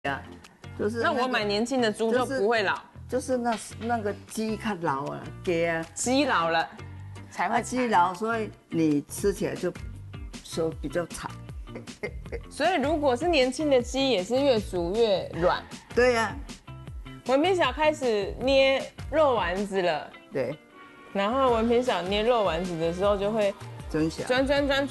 啊，就是那我买年轻的猪就不会老， 就是那个鸡较老啊，鸡啊， 鸡老了才会鸡老，所以你吃起来就说比较柴。 所以如果是年轻的鸡，也是越煮越软。 对呀、 文平小开始捏肉丸子了， 对， 然后文平小捏肉丸子的时候就会真小。 转转转